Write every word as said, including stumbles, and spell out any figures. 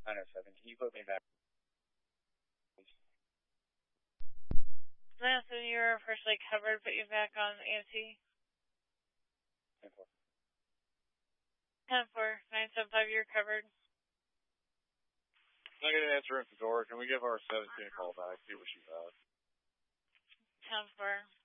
nine oh seven, can you put me back? That's when you were officially covered, put you back on A M C. ten four. ten four, nine seven five, you're covered. I'm not going to answer at the door. Can we give our seventeen a call back, see what she has? ten four.